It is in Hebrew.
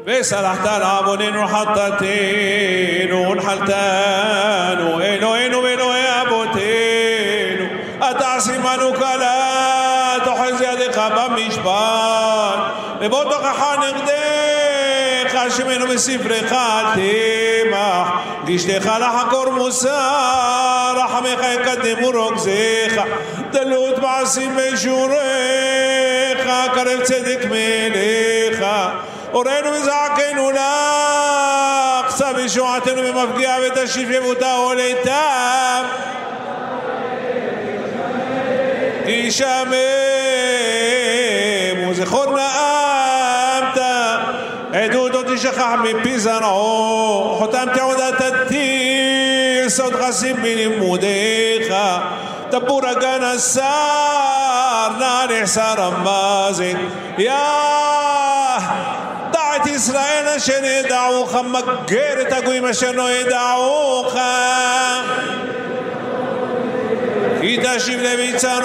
וסלחת לעווננו וחטאתנו ונחלתנו אלוהינו ואלוהי אבותינו אתה עשימנו קלה תאחז ידך במשפט ובוא תוכחה נגדך שמנו בספרך תמח גשתך לחקור מוסר רחמך יקדמו רוגזך דלות מעשים בשורך קרב צדק מלך אורנו וזעקנו לך שא בישועתנו במפגיע ותשיב יבותה עולתה תשמם וזכור נאמת עדות לא תשכח מפי זרעו חותם תעודה תתיר סוד חסים בלימודיך טבור הגן השר נא נחסר המזל יא דע את ישראל אשר ידעוך מגר את הגויים אשר לא ידעוך כי תשיב לביצר